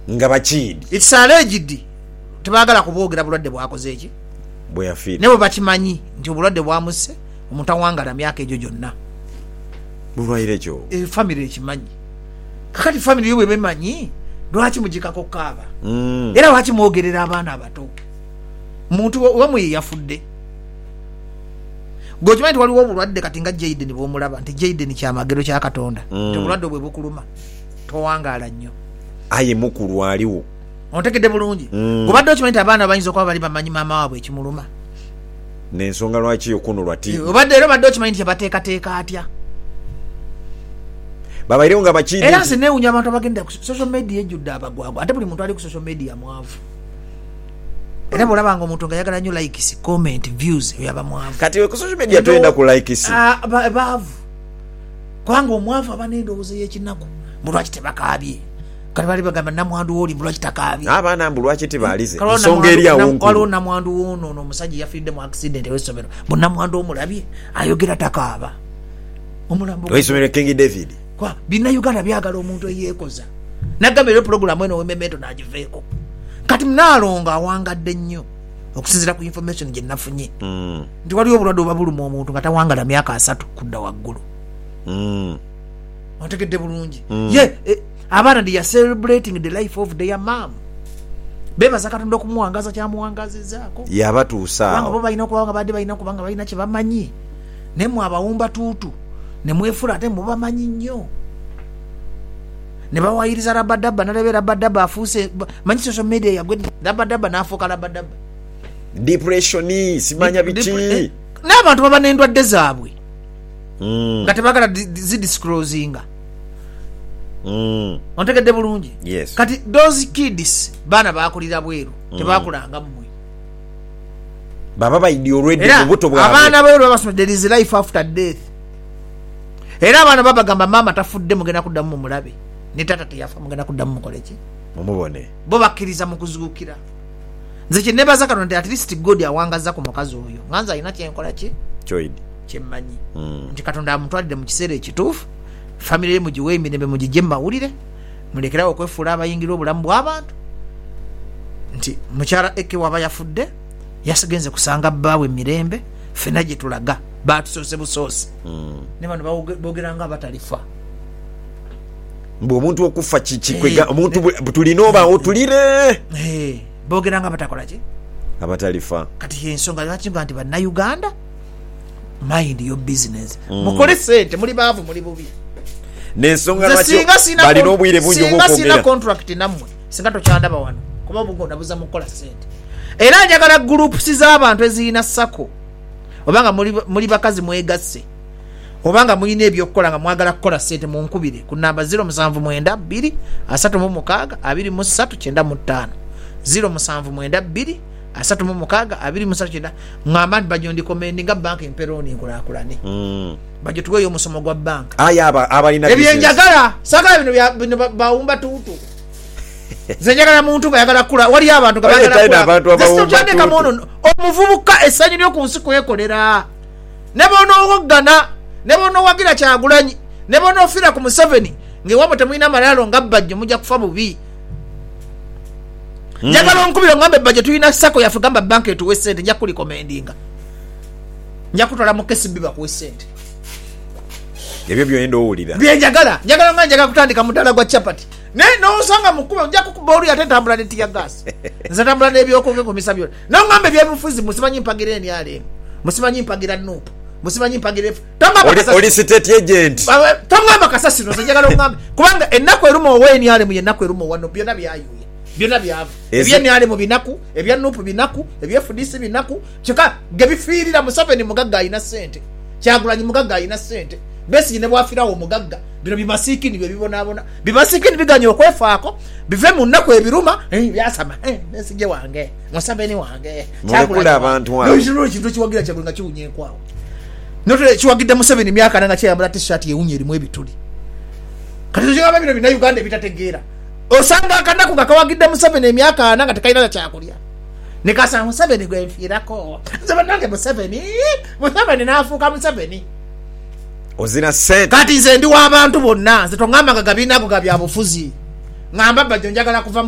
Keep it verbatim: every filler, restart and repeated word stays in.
nga bakidi it's alleged tebagala kubogera bulwadde bwakoze eki bwe yafiira nebo bakimanyi nti obulwadde bwamuse omuntu awangala myaka egyo gyonna bulwaire ekyo e family ekimanyi kakati family yo bwe bemanyi lwaki mugikako kaaba mm. era lwaki mwogerera abaana abato muntu wamwe yafudde gokimanyi waliwo obulwadde kati nga Jaden bwomulaba nti Jaden kyamagero kya Katonda mm. obulwadde bwe bukuluma towangala nnyo aye mukulu aliwo ontegedde bulungi mm. gobadde okimanyi nti abaana bayinza okuba bali bamanyi maama waabwe ekimuluma n'ensonga lwaki yokuno lwati obadde era obadde okimanyi nti yabateekateeka atya babaire nga bakidi era nze neewunya abantu abagenda ku social media ejjudde abagwagwa ate buli muntu ali ku social media mwavu era bwolabanga omuntu nga yagala nnyo likes comment views yaba mwavu kati we ku social media toyenda ku likes baavu kubanga omwavu aba n'endowooza y'ekinaku mulwaki tebakaabye kati bali bagamba namwandu wooli mulwaki takaabye abaana mbu lwaki tebalize nsonga eri awo nkulu waliwo namwandu woono ono omusajja yafiridde mu accident ew'essomero munamwandu omulabye ayogera takaaba omulambo w'essomero King David kwa bina Uganda byagala omuntu eyeekoza nagamba ero program eno wememento nagiveeko kati mnaalonga awangadde nnyo okusinziira ku information gye nafunye mm. nti waliwo obulwadde obabuluma omuntu nga tawangala myaka asatu kudda waggulu mm. ontegedde bulungi mm. ye eh, abaana they are celebrating the life of their mom bebaza Katonda okumuwangaza kyamuwangazizaako yabatuusa kubanga bo balina okuba nga badde balina kubanga balina kye bamanyi ne mwe abawumba tuutu ne mwefula ate mwe bamanyi nnyo ne bawayiriza Rabadaba nalebe Rabadaba afuuse manyi social media yagwe Rabadaba n'afuuka Rabadaba depression simanya biki eh, n'abantu baba n'endwadde zaabwe mm. nga tebagala zidisclosinga mm. ontegedde bulungi yes. kati those kids baana bakulira bweru mm. tebakulanga mmwe baba bayidi already mu buto bwabwe abaana bweru babasoma there is life after death era abaana babagamba mama tafudde mugenda kuddamu mu mulabe ne tata teyafa mugenda kuddamu mukoleki mumubone bo bakkiriza mu kuzuukira nze kye nebaza Katonda at least God awangaza ku mukazi oyo nganza alina kyenkola ki kyoidi kyemmanyi mm. nti Katonda amutwalidde mu kiseera ekituufu family ye mugiwe emirembe mugijje mawulire mulekerawo okwefuula abayingira obulamu bw'abantu nti mukyala eke waba yafudde yasigenze kusanga bbaawe emirembe fena gye tulaga baatusoose busoose mm. ne bano boogeranga abatalifa mbu omuntu okufa kikwega omuntu tulina oba otulire boogeranga abatakola ki abatalifa kati yensonga lwakiga nti bannayuganda mind your business mm. mukole sente muli baavu muli bubi n'ensonga lwaki balina obwire bungi obw'okwogera singa sina contract nammwe singa tokyandaba wano kuba obugonda buza mukola sente era njagala groups z'abantu ezirina sako obanga muli, muli bakazi mwegasse obanga mulina ebyokukola nga mwagala kukola sente munkubire ku namba zero seven nine two asatu mu mukaaga abiri mu ssatu kyenda mu ttaano zero seven nine two asatu mu mukaaga abiri mu ssatu kyenda ngamba bajo ndi commendinga bank emperoni nkulakulane mm. bajo tuweyo omusomo gwa bank aya aba abalina ebyenjagala sagala bino bino bawumba tuutu zenjagala muntu nga yagala kula wali abantu nga bagala kula zisitandika mono omuvubuka essanyu lyoku nsi kwekolera ne bono owoggana ne bono wagira Kyagulanyi ne bono ofira ku Museveni ngewamwe temulina malalo nga bajjo mujja kufa bubi mm. njagala onkubira ngambe bajjo tulina sako yafe gamba bank etuwe sente nja kuli commendinga nja kutwala mu kesi biba ku sente ebyo byenda owulira byenjagala njagala nga njagala kutandika mudala gwa chapati ne n'osanga mukuba ojja kukuba oli ate ntambula ne tiya gas nze ntambula n'ebyokwogera ku misa byonna nawe ngambe ebyebufuzi musimanyi mpagira enialemu musimanyi mpagira nuupu musimanyi mpagira oli state agent tongamba kasasino nze njagala ongambe kubanga ennaku eruma ow'enialemu yennaku eruma owano byonna byayuye byonna byava ebyenialemu binaku ebya nuupu binaku ebyefudisi binaku kyokka gebifiirira Museveni mugagga alina ssente Kyagulanyi mugagga alina ssente Besigye ne bwafirawo omugagga bino bimasikini bye bibonaabona bimasikini biganya okwefaako bive mu nnaku ebiruma byasama Besigye wange Museveni wange mulekula abantu abo ekintu ekiwagira Kyagulanyi nga kiwunya enkwawo noto kiwagidde Museveni myaka nanga kyeyambala t-shirt yewunya erimu ebituli kati kyegamba bino bina Uganda ebitategeera osanga akanaku nga kawagidde Museveni emyaka ana nga tekalina kyakulya nekasanga Museveni gwenfiirako nze bannange Museveni Museveni n'afuuka Museveni ozina sente kati nze ndi w'abantu bonna nze tongamba nga gabinago ga byabufuzi ngamba bajjo njagala kuva